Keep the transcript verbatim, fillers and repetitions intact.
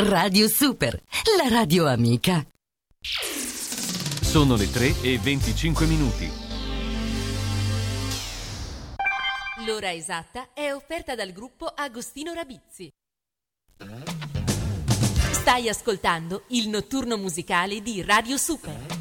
Radio Super, la radio amica. Sono le tre e venticinque minuti. L'ora esatta è offerta dal gruppo Agostino Rabizzi. Stai ascoltando il notturno musicale di Radio Super.